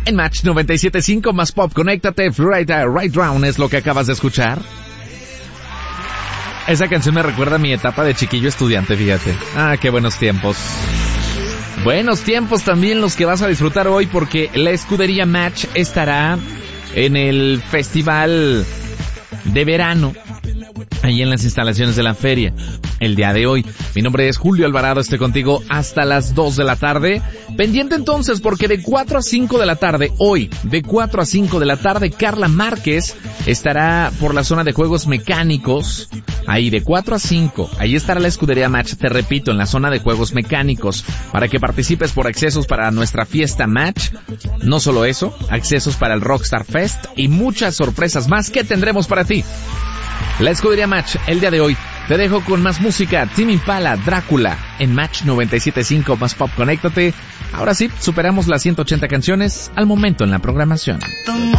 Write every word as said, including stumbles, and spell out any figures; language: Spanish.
en Match noventa y siete punto cinco más pop. Conéctate, Florida Right Round es lo que acabas de escuchar. Esa canción me recuerda a mi etapa de chiquillo estudiante, fíjate. Ah, qué buenos tiempos. Buenos tiempos también los que vas a disfrutar hoy, porque la escudería Match estará en el festival de verano, ahí en las instalaciones de la feria, el día de hoy. Mi nombre es Julio Alvarado, estoy contigo hasta las dos de la tarde. Pendiente entonces, porque de cuatro a cinco de la tarde, hoy, de cuatro a cinco de la tarde, Carla Márquez estará por la zona de juegos mecánicos. Ahí de cuatro a cinco, ahí estará la escudería Match, te repito, en la zona de juegos mecánicos, para que participes por accesos para nuestra fiesta Match. No solo eso, accesos para el Rockstar Fest y muchas sorpresas más que tendremos para ti. La escudería Match, el día de hoy. Te dejo con más música, Tame Impala, Drácula, en Match noventa y siete punto cinco más pop. Conéctate. Ahora sí, superamos las ciento ochenta canciones al momento en la programación.